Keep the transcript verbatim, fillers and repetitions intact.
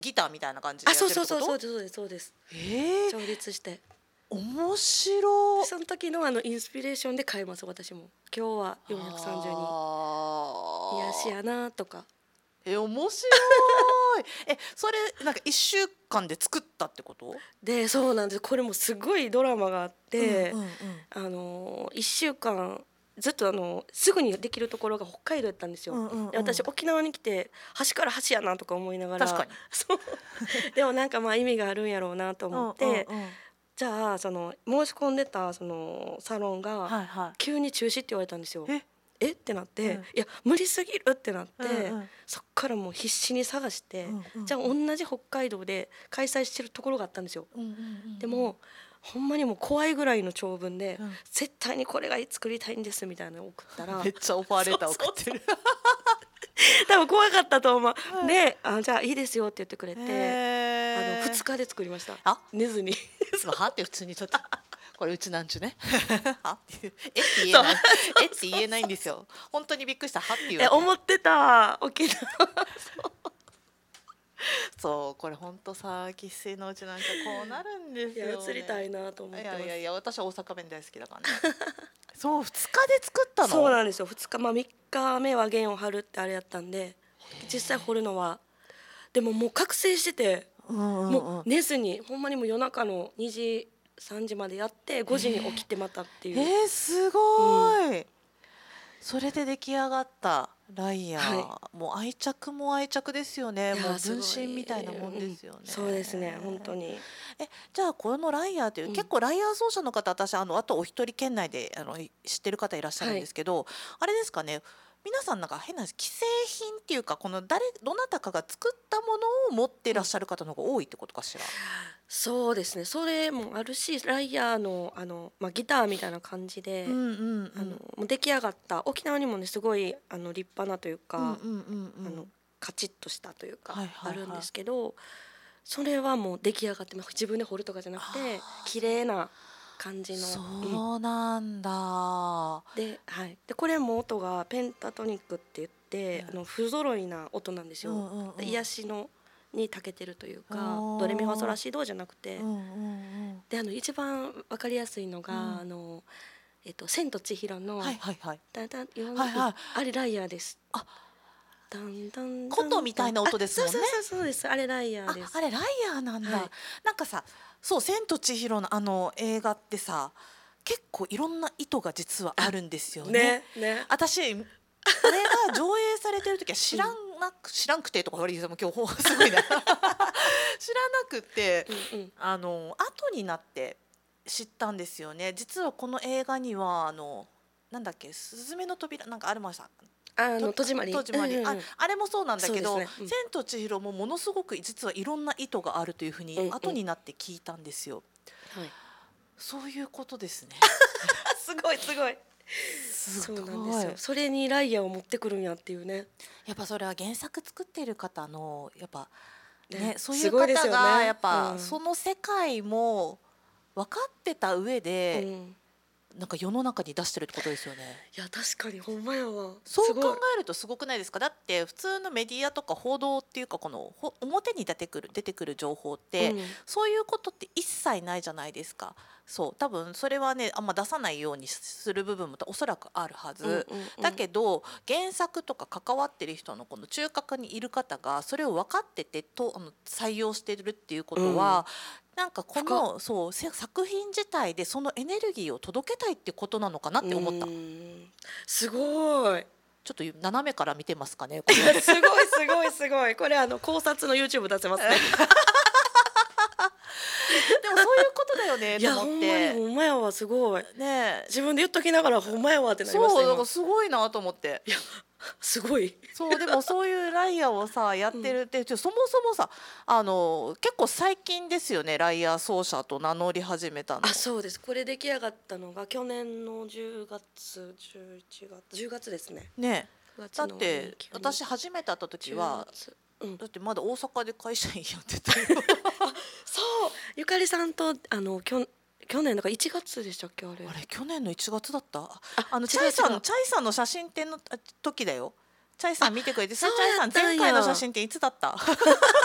ギターみたいな感じあ、 でやっそうてるってこと？ そうそうそうですそうです。 えー、 調律して。 面白。 その時のあのインスピレーションで変えます私も。今日はよんひゃくさんじゅうに癒しあやなとか。 え、面白い。え、それなんか一週間で作ったってこと？ で、そうなんです。これもすごいドラマがあっうんうんて、 うん。 あのいっしゅうかんずっとあのすぐにできるところが北海道やったんですよ。 うんうんうん。 で、私沖縄に来て端から端やなとか思いながら、 確かに。 そうでもなんかまあ意味があるんやろうなとうんうん思って、 うん。 じゃあその申し込んでたそのサロンがはいは急に中止って言われたんですよ。 い。え、 えってなって、 うんいや無理すぎるってなって、 うんうん。 そっからもう必死に探して、 うんうんうん。 じゃあ同じ北海道で開催してるところがあったんですよ。 うんうんうんうん。 でもほんまにもう怖いぐらいの長文で、 うん、 絶対にこれが作りたいんですみたいなのを送ったらめっちゃオファーレター送ってる。 多分怖かったと思う。 はい。 で、あ、じゃあいいですよって言ってくれへて、あのえ。 ふつかで作りました。 あ、 寝ずにまあはって普通にちょっとこれうちなんちゅね。はっていう、えって言そうえない、えって言えないんですよ。本当にびっくりした。はっていうえわけ。 思ってた沖縄そう、これ本当さ、生粋のうちなんかこうなるんですいやよ移りたいね。 なと思っいてます。 やいやいや、私は大阪弁大好きだからね。そう、二日で作ったの？ そうなんですよ。ふつか、まあみっかめは弦を張るってあれやったんで、実際掘るのはでももう覚醒してて、 うんうんうん。 もう寝ずにほんまにもう夜中のにじさんじまでやってごじに起きてまたっていう。 えー、すごい。それで出来上がったライアはい。 ー、もう愛着も愛着ですよね。 いもうやすごい、 分身みたいなもんうん、 ですよね。 そうですね本当に。 え、じゃあこのライアーという、 うん、 結構ライアー奏者の方、私あのあとお一人県内であのい知ってる方いらっしゃるんではい。 すけど、あれですかね。皆さんなんか変な既製品っていうか、この誰どなたかが作ったものを持ってらっしゃる方の方が多いってことかしら。 そうですね。それもあるし、ライアーのあの、まあ、ギターみたいな感じで、 うんうんうあのんもう出来上がった沖縄にもねすごいあの立派なというか、 うんうんうんうあのん。 カチッとしたというかはいはいはい。 あるんですけど、それはもう出来上がってます。自分で彫るとかじゃなくてああ、 綺麗な感じの、 そうん、 うなんだ。 で、はい、でこれも音がペンタトニックって言ってあうんの不揃いな音なんですうよ。 んうんうん。 癒しのに長けてるというおか、ドレミファソラー、 シドじゃなくて、 うんうんうん。 であの一番わかりやすいのが、 うん。 あのえっと千と千尋はいのはいはい。 だんだんよん、うん、 はいはい。 あれライアーです。 あ、 だんだんだ琴んだん、あ、 みたいな音ですもんね。 そうそうそうそうです。あれライアーあ、 です。 あれライアーなんだ。 はい。 なんかさ、そう、千と千尋のあの映画ってさ、結構いろんな意図が実はああ、 るんですよね。 ねね。 私、あれが上映されてる時は知らんなく、知らんくてとか言われても今日ほすごいな。知らなくて、 うんうん。 あの後になって知ったんですよね。実はこの映画にはあのなんだっけ、すずめの扉なんかあるました。 あとの戸締まり。 戸締まり、あ、 うんうんうん。 あれもそうなんだけど、 そうですね。うん千と千尋もものすごく実はいろんな意図があるというふうにうんうん。 後になって聞いたんですよ。 はい。 そういうことですね。 あ、すごいすごい。 すそうなんでごい。 すよ。それにライアーを持ってくるんやっていうね。 やっぱそれは原作作ってる方のやっぱね、 ね、 そういうすごいです方よね。 がやっうぱそん。 の世界も分かってた上でうん。 なんか世の中に出してるってことですよね。 いや確かにほんまやわ。 そう考すごい。 えるとすごくないですか。だって普通のメディアとか報道っていうか、このほ表に出てくる出てくる情報ってうんそういうことって一切ないじゃないですか。そう多分それはね、あんま出さないようにする部分もおそらくあるはうんずうんうん。 だけど、原作とか関わってる人のこの中核にいる方がそれを分かっててとあの採用してるっていうこうん。 とは、なんかこ深っ。 のそうせ作品自体でそのエネルギーを届けたいってことなのかなっうて思った。 ーん。すごい。 ちょっと斜めから見てますかね、これ。 すごいすごいすごい。これあの考察の YouTube 出せますね。 でもそういうことだよねいと思っやほんまにて。 ほんまやわすごい。 ねえ。 自分で言っときながらほんまやわってなりましそう、だかた今。 らすごいなと思って。 いやすごい。 そう、でもそういうライアーをさ、やっうん。 てるって、ちょそもそもさ、あの、結構最近ですよね、ライアー奏者と名乗り始めたあ、 の。 そうです。これ出来上がったのが去年のじゅうがつ、じゅういちがつ、じゅうがつですね。 ね 9月だっの終わりにて、 急に私初めて会った時 10 は、 月。うん。 だってまだ大阪で会社員やってたよ。 そう、ゆかりさんとあのきょ去年だからいちがつでしたっけあれ。 あれ、去年のいちがつだった。ああ、 あの、チ違う違ャイさんの、 う。 チャイさんの写真展のあ時だよ。チャイさあ、 ん見てくれて、そそうれチャイさんやったん前回の写や。 真展いつだった